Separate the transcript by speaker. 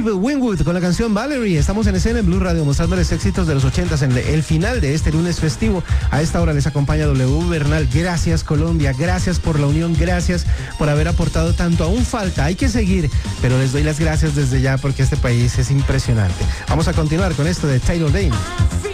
Speaker 1: Steve Winwood con la canción Valerie. Estamos en escena en Blue Radio mostrándoles éxitos de los 80s en el final de este lunes festivo. A esta hora les acompaña W Bernal. Gracias Colombia, gracias por la unión, gracias por haber aportado tanto. Aún falta, hay que seguir, pero les doy las gracias desde ya porque este país es impresionante. Vamos a continuar con esto de Taylor Dayne.